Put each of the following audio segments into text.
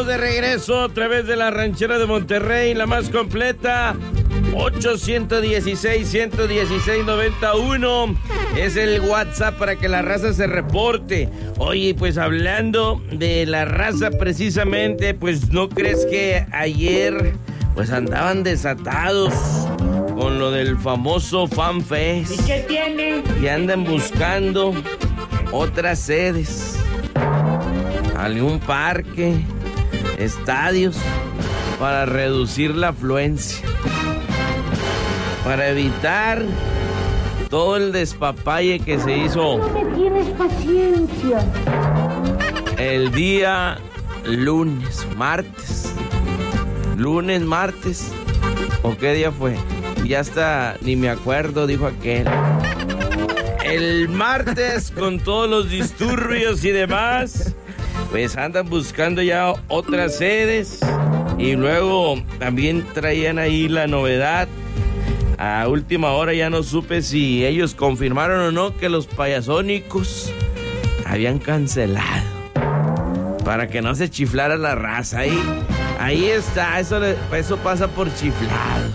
estamos de regreso a través de la ranchera de Monterrey, la más completa. 816-116-91 es el WhatsApp para que la raza se reporte. Oye, pues hablando de la raza precisamente, pues ¿no crees que ayer pues andaban desatados con lo del famoso FanFest? ¿Y qué tiene? Y andan buscando otras sedes, algún parque, estadios, para reducir la afluencia, para evitar todo el despapalle que se hizo. No me tienes paciencia. El día lunes, martes, ¿o qué día fue? Ya hasta ni me acuerdo, dijo aquel. El martes, con todos los disturbios y demás, pues andan buscando ya otras sedes. Y luego también traían ahí la novedad. A última hora ya no supe si ellos confirmaron o no que los Payasónicos habían cancelado, para que no se chiflara la raza. Ahí está, eso pasa por chiflados.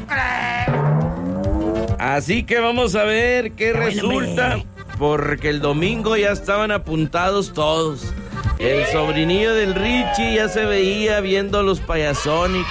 Así que vamos a ver qué resulta, porque el domingo ya estaban apuntados todos. El sobrinillo del Richie ya se veía viendo a los Payasónicos.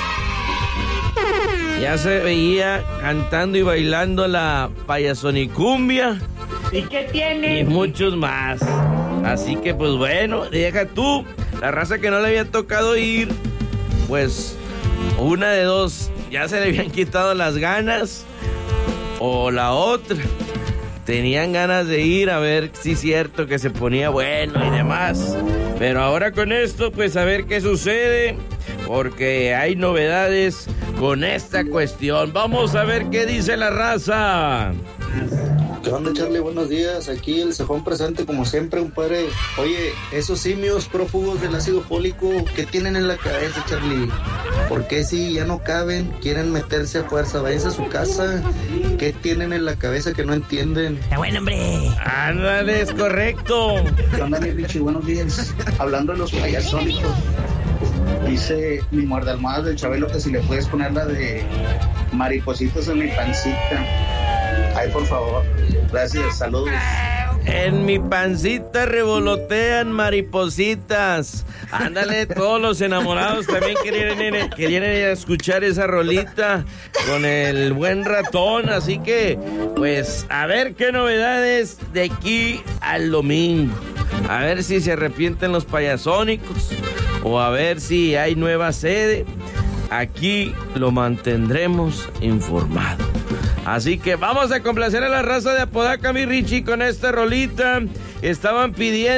Ya se veía cantando y bailando la payasonicumbia. ¿Y qué tiene? Y muchos más. Así que pues bueno, deja tú, la raza que no le había tocado ir, pues una de dos, ya se le habían quitado las ganas, o la otra, tenían ganas de ir a ver si es cierto que se ponía bueno y demás. Pero ahora con esto, pues a ver qué sucede, porque hay novedades con esta cuestión. Vamos a ver qué dice la raza. ¿Qué onda, Charlie? Buenos días. Aquí el cejón presente, como siempre, compadre. Oye, esos simios prófugos del ácido fólico, ¿qué tienen en la cabeza, Charlie? ¿Por qué si ya no caben, quieren meterse a fuerza? Váyanse a su casa. ¿Qué tienen en la cabeza que no entienden? Está bueno, hombre. Ándale, es correcto. ¿Qué onda, mi Richie? Buenos días. Hablando de los payasónicos, dice mi muerdalmohadas del Chabelo que si le puedes poner la de maripositas en mi pancita. Ay, por favor. Gracias, saludos. En mi pancita revolotean maripositas. Ándale, todos los enamorados también querían ir a escuchar esa rolita con el buen ratón. Así que, pues, a ver qué novedades de aquí al domingo. A ver si se arrepienten los payasónicos, o a ver si hay nueva sede. Aquí lo mantendremos informado. Así que vamos a complacer a la raza de Apodaca, mi Richie, con esta rolita. Estaban pidiendo